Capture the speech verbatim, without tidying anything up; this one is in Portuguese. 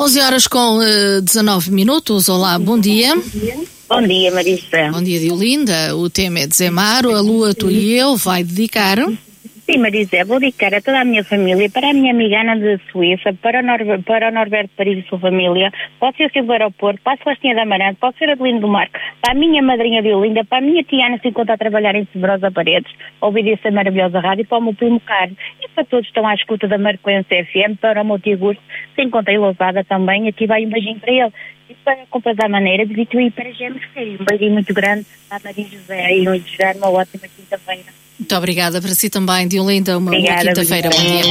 onze horas com uh, dezanove minutos. Olá, bom dia. Bom dia, Maria José. Bom dia, Diolinda. O tema é Dezemaro, a lua, tu e eu, vai dedicar. Sim, Maria José, vou dedicar a toda a minha família, para a minha amiga Ana de Suíça, para o, Norber, para o Norberto de Paris e sua família, pode ser o Silvio Aeroporto, para a Celestina da Amarante, pode ser a Adelino do Marco, para a minha madrinha Diolinda, para a minha tia Ana, se encontra a trabalhar em Sebrosa Paredes, a ouvir essa maravilhosa rádio, para o meu primo Carlos, e para todos que estão à escuta da Marcoense F M, para o meu tio Gusto, se encontra em Lousada também, aqui vai um beijinho para ele. E para completar a maneira, visito ir para Gêmeos Feio. Um beijinho muito grande à Maria José e um desejar uma ótima quinta-feira. Muito obrigada, para si também, Diolinda, uma Obrigada, boa quinta-feira. Bom dia.